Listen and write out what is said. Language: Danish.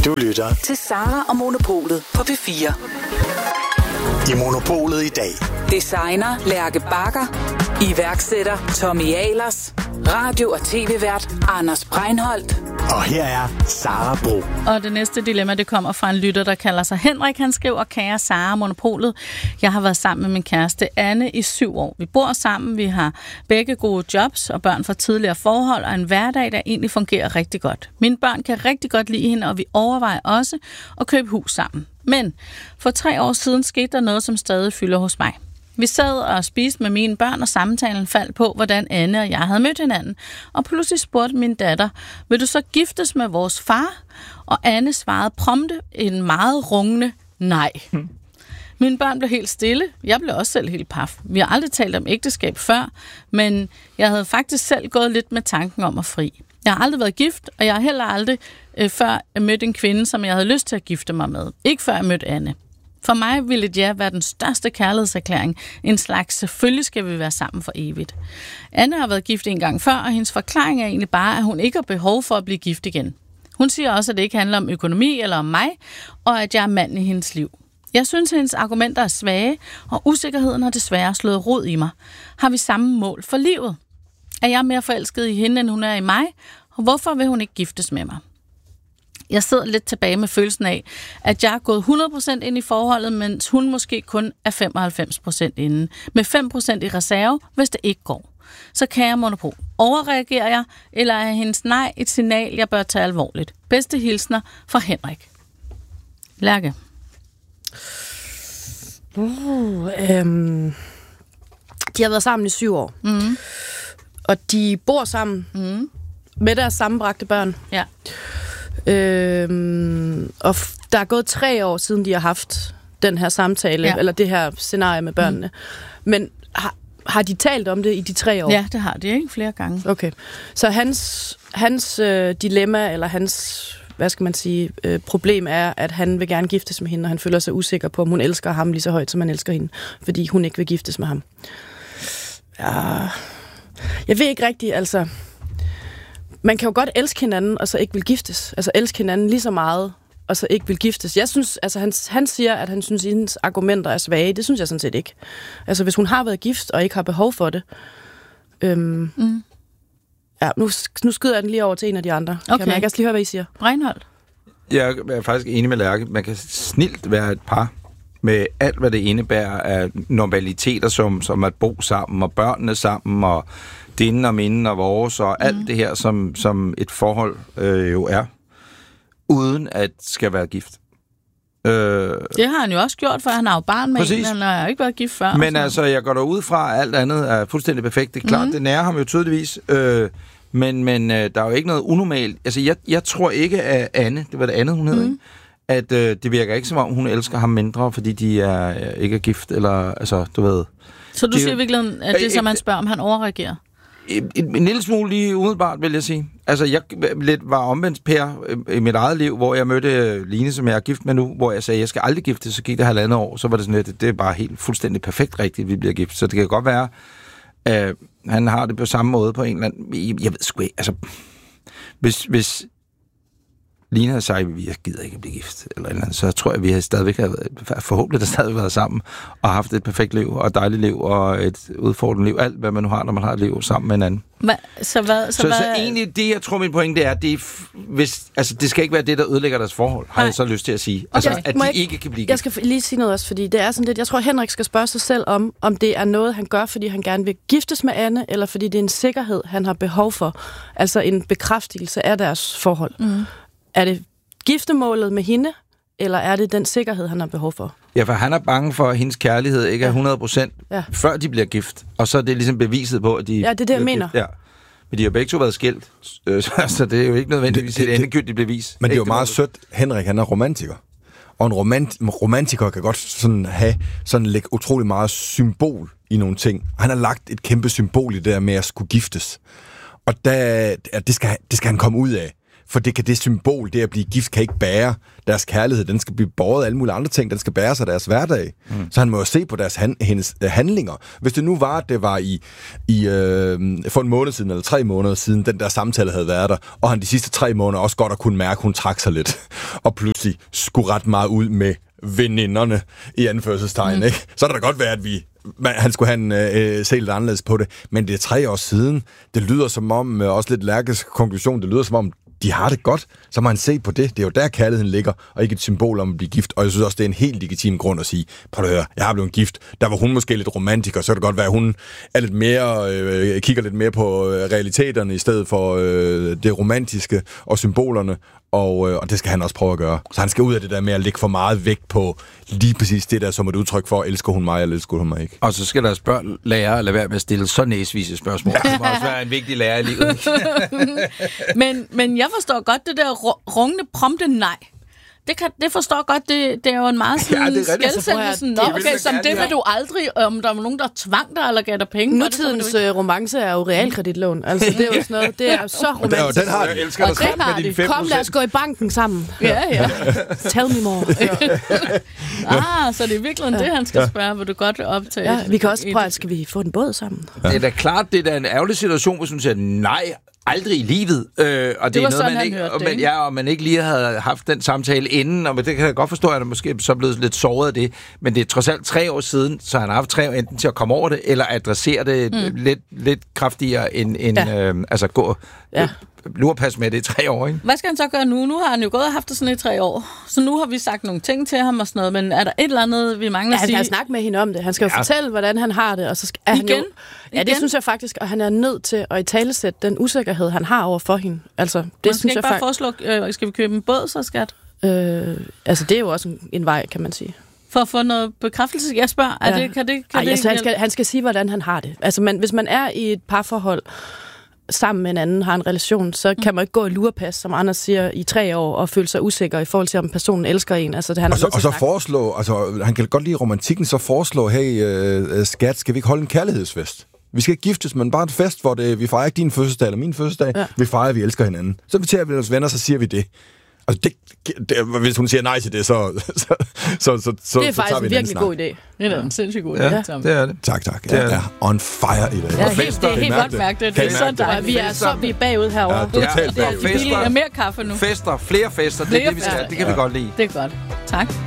Du lytter til Sara og Monopolet på P4. I Monopolet i dag. Designer Lærke Bagger. Iværksætter Tommy Ahlers. Radio- og tv-vært Anders Breinholt. Og her er Sara Bro. Og det næste dilemma, det kommer fra en lytter, der kalder sig Henrik. Han skriver: kære Sara Monopolet, jeg har været sammen med min kæreste Anne i 7 år. Vi bor sammen, vi har begge gode jobs og børn fra tidligere forhold, og en hverdag, der egentlig fungerer rigtig godt. Mine børn kan rigtig godt lide hende, og vi overvejer også at købe hus sammen. Men for 3 år siden skete der noget, som stadig fylder hos mig. Vi sad og spiste med mine børn, og samtalen faldt på, hvordan Anne og jeg havde mødt hinanden. Og pludselig spurgte min datter: vil du så giftes med vores far? Og Anne svarede prompte en meget rungende nej. Mine børn blev helt stille. Jeg blev også selv helt paf. Vi har aldrig talt om ægteskab før, men jeg havde faktisk selv gået lidt med tanken om at fri. Jeg har aldrig været gift, og jeg har heller aldrig før mødt en kvinde, som jeg havde lyst til at gifte mig med. Ikke før jeg mødte Anne. For mig ville et ja være den største kærlighedserklæring. En slags selvfølgelig skal vi være sammen for evigt. Anne har været gift en gang før, og hendes forklaring er egentlig bare, at hun ikke har behov for at blive gift igen. Hun siger også, at det ikke handler om økonomi eller om mig, og at jeg er manden i hendes liv. Jeg synes, at hendes argumenter er svage, og usikkerheden har desværre slået rod i mig. Har vi samme mål for livet? Er jeg mere forelsket i hende, end hun er i mig? Og hvorfor vil hun ikke giftes med mig? Jeg sidder lidt tilbage med følelsen af, at jeg er gået 100% ind i forholdet, mens hun måske kun er 95% inde. Med 5% i reserve, hvis det ikke går. Så kan jeg monopol. Overreagerer jeg, eller er hendes nej et signal, jeg bør tage alvorligt? Bedste hilsner fra Henrik. Lærke. De har været sammen i 7 år. Mm. Og de bor sammen med deres sammenbragte børn. Ja. Og der er gået 3 år siden, de har haft den her samtale, eller det her scenarie med børnene. Men har de talt om det i de 3 år? Ja, det har de, ikke? Flere gange. Okay. Så hans dilemma, eller hans, hvad skal man sige, problem er, at han vil gerne giftes med hende, og han føler sig usikker på, om hun elsker ham lige så højt, som han elsker hende, fordi hun ikke vil giftes med ham. Ja, jeg ved ikke rigtigt, altså. Man kan jo godt elske hinanden, og så ikke vil giftes. Altså elske hinanden lige så meget, og så ikke vil giftes. Jeg synes, altså han siger, at han synes, at hendes argumenter er svage. Det synes jeg sådan set ikke. Altså hvis hun har været gift, og ikke har behov for det. Ja, nu skyder jeg den lige over til en af de andre. Okay. Kan man ikke også lige høre, hvad I siger? Breinholt. Jeg er faktisk enig med Lærke. Man kan snilt være et par med alt, hvad det indebærer af normaliteter, som at bo sammen, og børnene sammen, og dine og mine og vores, og alt det her, som et forhold jo er, uden at skal være gift. Det har han jo også gjort, for han har jo barn med en, han har jo ikke været gift før. Men altså, jeg går derud fra, at alt andet er fuldstændig perfekt. Det er klart, det nærer ham jo tydeligvis, men der er jo ikke noget unormalt. Altså, jeg tror ikke, at Anne, det var det andet, hun hed, ikke? At det virker ikke som om, hun elsker ham mindre, fordi de ikke er gift, eller, altså, du ved. Så du siger virkelig, at det, som han spørger, om han overreagerer? En lille smule lige umiddelbart, vil jeg sige. Altså, jeg lidt var omvendt Per i mit eget liv, hvor jeg mødte Line, som jeg er gift med nu, hvor jeg sagde, jeg skal aldrig gifte, så gik det 1,5 år, så var det sådan lidt, det er bare helt fuldstændig perfekt rigtigt, vi bliver gift. Så det kan godt være, han har det på samme måde på en eller anden. Jeg ved sgu ikke, altså, hvis Line havde sagt, at jeg gider ikke at blive gift, eller andet, så tror jeg, at vi forhåbentlig har stadig været sammen, og haft et perfekt liv, og et dejligt liv, og et udfordrende liv, alt hvad man nu har, når man har et liv sammen med en anden. Så egentlig det, jeg tror, min pointe er, det skal ikke være det, der ødelægger deres forhold, har jeg så lyst til at sige. Altså, okay. At de ikke kan blive gift. Jeg skal lige sige noget også, fordi det er sådan lidt, jeg tror, Henrik skal spørge sig selv om det er noget, han gør, fordi han gerne vil giftes med Anne, eller fordi det er en sikkerhed, han har behov for. Altså en bekræftelse af deres forhold. Er det giftemålet med hende, eller er det den sikkerhed, han har behov for? Ja, for han er bange for, at hendes kærlighed ikke er 100%, før de bliver gift. Og så er det ligesom beviset på, at de... Ja, det er det, jeg mener. Ja. Men de har begge to været skilt, så det er jo ikke nødvendigvis et endegyldigt bevis. Men det er jo meget sødt. Henrik, han er romantiker. Og en romantiker kan godt sådan lægge utrolig meget symbol i nogle ting. Han har lagt et kæmpe symbol i det der med at skulle giftes. Og det skal han komme ud af. For det symbol, det at blive gift, kan ikke bære deres kærlighed. Den skal blive båret af alle mulige andre ting. Den skal bære sig deres hverdag. Så han må jo se på hendes handlinger. Hvis det nu var, at det var for en måned siden, eller 3 måneder siden, den der samtale havde været der, og han de sidste 3 måneder også godt at kunne mærke, at hun trak sig lidt, og pludselig skulle ret meget ud med veninderne i anførselstegn, ikke? Så er det da godt være, at han skulle have se lidt anderledes på det. Men det er 3 år siden. Det lyder som om, også lidt Lærkes konklusion, det lyder som om, de har det godt, så må han se på det. Det er jo der, kærligheden ligger, og ikke et symbol om at blive gift. Og jeg synes også, det er en helt legitim grund at sige, prøv at høre, jeg har blevet gift. Der var hun måske lidt romantiker, så kan det godt være, at hun er lidt mere, kigger lidt mere på realiteterne, i stedet for det romantiske og symbolerne. Og det skal han også prøve at gøre. Så han skal ud af det der med at lægge for meget vægt på lige præcis det der som et udtryk for, elsker hun mig, eller elsker hun mig ikke. Og så skal deres børn lære at lade være med at stille så næsvise spørgsmål. Det må også være en vigtig lærer i livet. men jeg forstår godt det der rungende prompte nej. Det forstår godt, det er jo en meget sådan skældsættelse. Okay, som det vil du aldrig, om der er nogen, der tvang dig eller gav dig penge. Nutidens romance er jo realkreditlån. Altså, det er jo sådan noget, det er så romantisk. Den har jeg elsker dig sammen med dine 5%. Kom, lad os gå i banken sammen. Ja. Tell me more. Så det er virkelig det, han skal spørge, hvor du godt vil optage. Ja, vi kan også prøve, skal vi få en båd sammen? Det er da klart, det er da en ærgerlig situation, hvis hun siger nej, aldrig i livet. Og det var er noget, sådan, man ikke, hørte og det, man, ikke? ja, og man ikke lige havde haft den samtale inden, og det kan jeg godt forstå, at han måske så blevet lidt såret af det, men det er trods alt 3 år siden, så han har haft 3 år enten til at komme over det, eller adressere det lidt kraftigere end altså gå... Ja. Lurpas med det i 3 år, ikke? Hvad skal han så gøre nu? Nu har han jo gået og haft det sådan i 3 år. Så nu har vi sagt nogle ting til ham og sådan noget, men er der et eller andet, vi mangler at sige? Han skal snakke med hende om det. Han skal jo fortælle, hvordan han har det, og så er han jo... Ja, det synes jeg faktisk, og han er nødt til at italesætte den usikkerhed, han har over for hende. Altså, det synes jeg bare foreslå, skal vi købe en båd, så skat? Altså, det er jo også en vej, kan man sige. For at få noget bekræftelse? Jeg spørger, han skal sige, hvordan han har det. Altså, hvis man er i et parforhold, sammen med en anden, har en relation, så kan man ikke gå i lurepas, som Anders siger, i 3 år, og føle sig usikker i forhold til, om personen elsker en. Altså, og så foreslå, altså han kan godt lide romantikken, så foreslå, hey, skat, skal vi ikke holde en kærlighedsfest? Vi skal ikke giftes, men bare en fest, hvor vi fejrer ikke din fødselsdag eller min fødselsdag. Ja. Vi fejrer, at vi elsker hinanden. Så inviterer vi vores venner, så siger vi det. Altså, hvis hun siger nej til det, så det er faktisk en virkelig god idé. Det er en sindssygt god idé. Ja, det er det. Tak. Jeg er on fire i dag. Ja, det er helt godt mærket. Det er så dejligt. Vi er bagud herovre. Ja, totalt bagud. Vi er mere kaffe nu. Flere fester. Det er det, vi skal. Det kan vi godt lide. Det er godt. Tak.